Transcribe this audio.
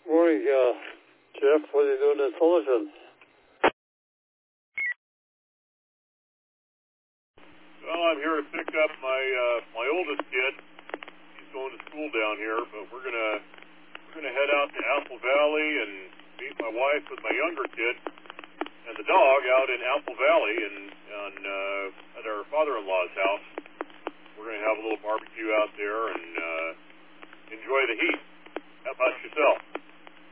Morning, Jeff. What are you doing in Fullerton? Well, I'm here to pick up my oldest kid. He's going to school down here, but we're gonna head out to Apple Valley and meet my wife with my younger kid and the dog out in Apple Valley and at our father-in-law's house. We're gonna have a little barbecue out there and enjoy the heat. How about yourself?